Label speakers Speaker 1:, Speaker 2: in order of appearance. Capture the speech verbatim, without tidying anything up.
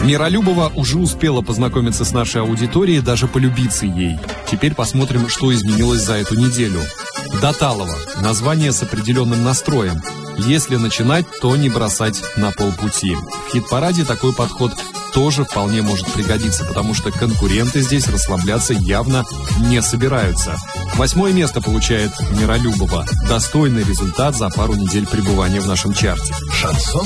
Speaker 1: Миролюбова уже успела познакомиться с нашей аудиторией, даже полюбиться ей. Теперь посмотрим, что изменилось за эту неделю. Доталова. Название с определенным настроем. Если начинать, то не бросать на полпути. В хит-параде такой подход тоже вполне может пригодиться, потому что конкуренты здесь расслабляться явно не собираются. Восьмое место получает Миролюбова. Достойный результат за пару недель пребывания в нашем чарте.
Speaker 2: Шансон